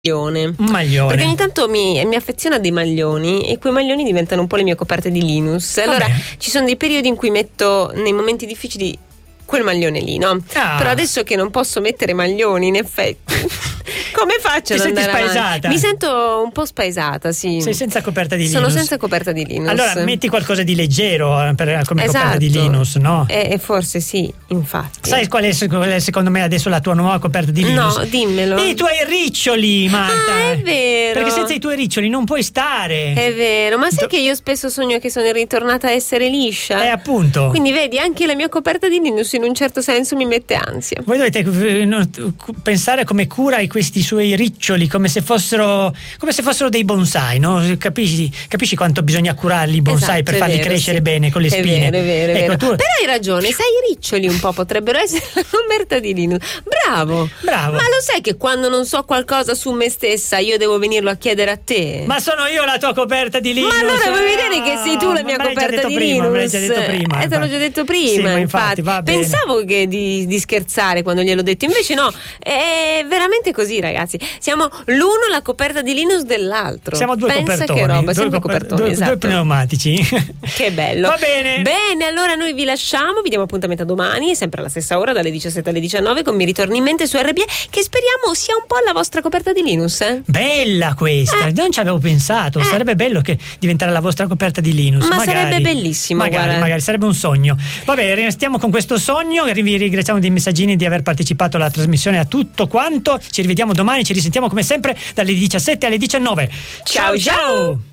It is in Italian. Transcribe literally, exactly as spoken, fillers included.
Un maglione. Perché ogni tanto mi, mi affeziono a dei maglioni e quei maglioni diventano un po' le mie coperte di Linus. Allora Vabbè. ci sono dei periodi in cui metto nei momenti difficili quel maglione lì, no? Ah. Però adesso che non posso mettere maglioni, in effetti, come faccio Ti ad senti andare spaesata? avanti? Mi sento un po' spaesata, sì. Sei senza coperta di Linus. Sono senza coperta di Linus. Allora metti qualcosa di leggero eh, per, come Esatto. coperta di Linus, no? E, e forse sì, infatti. Sai qual è, qual è secondo me adesso la tua nuova coperta di Linus? No, dimmelo. I tuoi riccioli, Marta. Ah, è vero. Perché senza i tuoi riccioli non puoi stare. È vero, ma sai Do- che io spesso sogno che sono ritornata a essere liscia? Eh, appunto. Quindi vedi, anche la mia coperta di Linus in un certo senso mi mette ansia. Voi dovete eh, no, cu- pensare come cura i- questi suoi riccioli, come se fossero come se fossero dei bonsai, no? Capisci, capisci quanto bisogna curarli i bonsai Esatto, per è farli vero, crescere sì. bene con le È spine. vero, è vero, è Ecco, vero. tu- Però hai ragione, sai, i riccioli un po' potrebbero essere la coperta di Linus. Bravo. Bravo. Ma lo sai che quando non so qualcosa su me stessa io devo venirlo a chiedere a te? Ma sono io la tua coperta di Linus. Ma allora vuoi vedere che sei tu la Ah, mia ma me l'hai già coperta detto di prima, Linus? me l'hai già detto prima. Eh, te l'ho già detto prima, Sì, ma infatti. infatti, va bene. Pensavo che di, di scherzare quando gliel'ho detto, invece no, è veramente così, ragazzi. Siamo l'uno la coperta di Linus dell'altro. Siamo due Pensa copertoni, che roba, due, siamo due coper- copertoni, due, esatto. due pneumatici. Che bello. Va bene. Bene, allora noi vi lasciamo, vi diamo appuntamento a domani, sempre alla stessa ora, dalle diciassette alle diciannove, con Mi ritorni in mente su R B E, che speriamo sia un po' la vostra coperta di Linus, eh? Bella questa, Eh. non ci avevo pensato. Eh. Sarebbe bello che diventare la vostra coperta di Linus. Ma magari. sarebbe bellissimo, Magari, guarda. magari sarebbe un sogno. Vabbè, restiamo con questo sogno. Vi ringraziamo dei messaggini di aver partecipato alla trasmissione, a tutto quanto. Ci rivediamo domani, ci risentiamo come sempre dalle diciassette alle diciannove. Ciao, ciao.